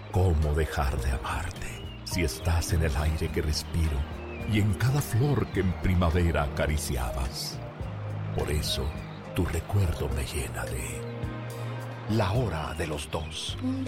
¿Cómo dejar de amarte si estás en el aire que respiro y en cada flor que en primavera acariciabas? Por eso, tu recuerdo me llena de... La Hora de los Dos.